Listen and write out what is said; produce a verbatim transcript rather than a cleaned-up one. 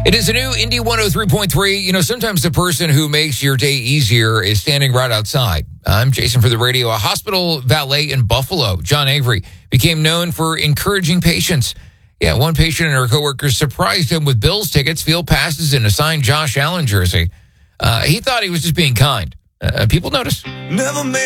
It is a new Indy one oh three point three. You know, sometimes the person who makes your day easier is standing right outside. I'm Jason for the radio. A hospital valet in Buffalo, John Avery, became known for encouraging patients. Yeah, one patient and her coworkers surprised him with Bills tickets, field passes, and a signed Josh Allen jersey. Uh, he thought he was just being kind. Uh, people noticed. Never made